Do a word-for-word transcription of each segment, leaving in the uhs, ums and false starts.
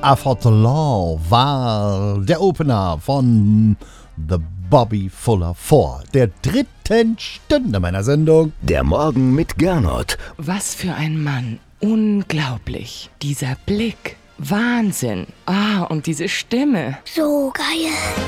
I Fought the Law war der Opener von The Bobby Fuller Four, der dritten Stunde meiner Sendung. Der Morgen mit Gernot. Was für ein Mann. Unglaublich. Dieser Blick. Wahnsinn. Ah, und diese Stimme. So geil.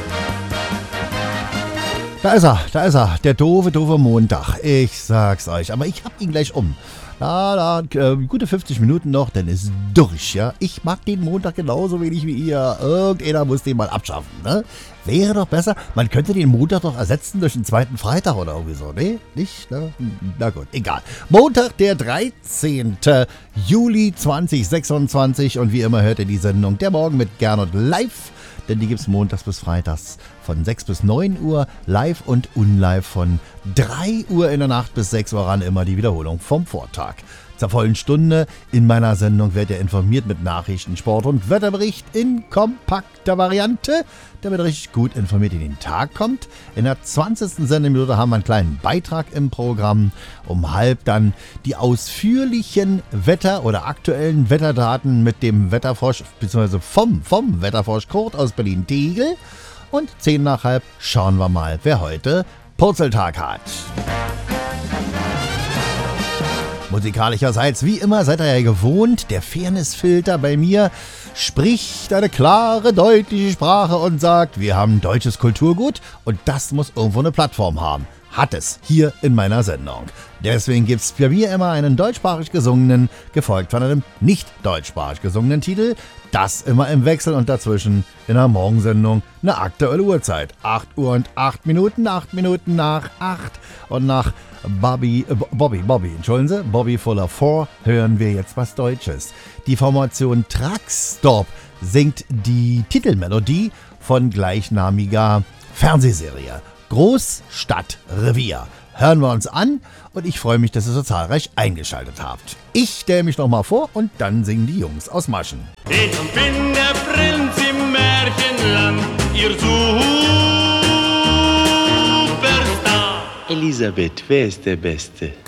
Da ist er, da ist er, der doofe, doofe Montag. Ich sag's euch, aber ich hab ihn gleich um. Na, da, äh, gute fünfzig Minuten noch, dann ist durch, ja. Ich mag den Montag genauso wenig wie ihr. Irgendeiner muss den mal abschaffen, ne? Wäre doch besser, man könnte den Montag doch ersetzen durch einen zweiten Freitag oder irgendwie so. Nee, nicht? Ne? Na gut, egal. Montag, der dreizehnten Juli zweitausendsechsundzwanzig und wie immer hört ihr die Sendung Der Morgen mit Gernot live. Denn die gibt's montags bis freitags von sechs bis neun Uhr, live und unlive von drei Uhr in der Nacht bis sechs Uhr ran, immer die Wiederholung vom Vortag. Zur vollen Stunde in meiner Sendung werdet ihr informiert mit Nachrichten, Sport und Wetterbericht in kompakter Variante, damit ihr richtig gut informiert in den Tag kommt. In der zwanzigsten Sendeminute haben wir einen kleinen Beitrag im Programm. Um halb dann die ausführlichen Wetter- oder aktuellen Wetterdaten mit dem Wetterfrosch, beziehungsweise vom, vom Wetterfrosch Kurt aus Berlin-Tegel. Und zehn nach halb schauen wir mal, wer heute Purzeltag hat. Musikalischerseits, wie immer, seid ihr ja gewohnt, der Fairnessfilter bei mir spricht eine klare, deutliche Sprache und sagt, wir haben deutsches Kulturgut und das muss irgendwo eine Plattform haben. Hat es hier in meiner Sendung. Deswegen gibt es bei mir immer einen deutschsprachig gesungenen, gefolgt von einem nicht deutschsprachig gesungenen Titel. Das immer im Wechsel und dazwischen in der Morgensendung eine aktuelle Uhrzeit. acht Uhr und acht Minuten, acht Minuten nach acht. Und nach Bobby, äh, Bobby, Bobby, entschuldigen Sie, Bobby Fuller Four hören wir jetzt was Deutsches. Die Formation Truckstop singt die Titelmelodie von gleichnamiger Fernsehserie Großstadtrevier. Hören wir uns an und ich freue mich, dass ihr so zahlreich eingeschaltet habt. Ich stelle mich noch mal vor und dann singen die Jungs aus Maschen. Ich bin der Prinz im Märchenland, ihr Superstar. Elisabeth, wer ist der Beste?